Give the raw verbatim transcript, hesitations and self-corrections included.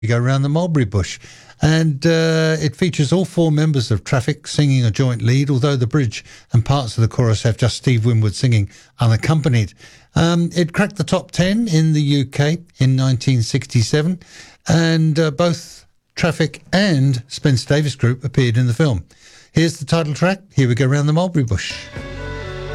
We go around the mulberry bush, and uh, it features all four members of Traffic singing a joint lead, although the bridge and parts of the chorus have just Steve Winwood singing unaccompanied. Um, it cracked the top ten in the U K in nineteen sixty-seven, and uh, both Traffic and Spencer Davis Group appeared in the film. Here's the title track. Here we go, Round the Mulberry Bush.